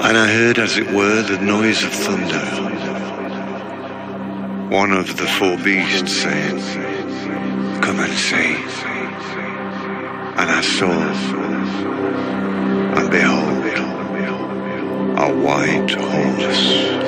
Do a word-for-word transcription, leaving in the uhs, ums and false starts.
And I heard, as it were, the noise of thunder. One of the four beasts saying, "Come and see." And I saw, and behold, a white horse.